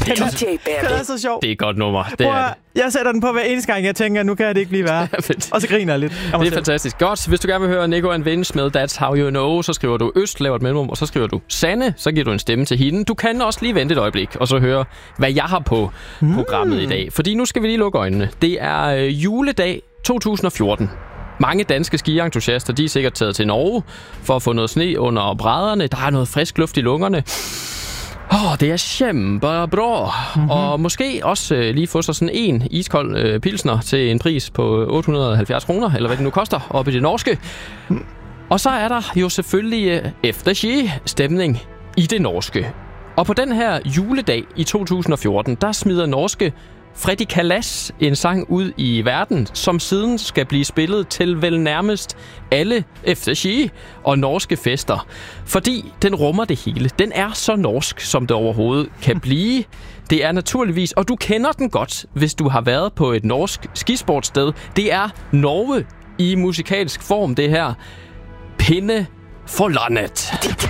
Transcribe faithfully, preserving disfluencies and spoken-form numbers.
Den er, den er så sjov. Det er et godt nummer. Det Prøv, er det. Jeg sætter den på hver eneste gang, jeg tænker, nu kan det ikke blive værre. Og så griner jeg lidt. Det er fantastisk. Godt. Hvis du gerne vil høre Nico and Vince med That's How You Know, så skriver du Øst, laver et mellemrum, og så skriver du Sanne, så giver du en stemme til hende. Du kan også lige vente et øjeblik, og så høre, hvad jeg har på mm. programmet i dag. Fordi nu skal vi lige lukke øjnene. Det er øh, juledag to tusind og fjorten. Mange danske skientusiaster, de er sikkert taget til Norge for at få noget sne under brædderne. Der er noget frisk luft i lungerne. Åh, oh, det er kæmpebra. Mm-hmm. Og måske også øh, lige få sig sådan en iskold øh, pilsner til en pris på otte hundrede og halvfjerds kroner, eller hvad det nu koster, oppe i det norske. Mm. Og så er der jo selvfølgelig øh, efterski-stemning i det norske. Og på den her juledag i to tusind og fjorten, der smider norske Freddy Kalas en sang ud i verden, som siden skal blive spillet til vel nærmest alle efterski og norske fester. Fordi den rummer det hele. Den er så norsk, som det overhovedet kan blive. Det er naturligvis, og du kender den godt, hvis du har været på et norsk skisportsted. Det er Norge i musikalsk form, det her. Pinde for landet.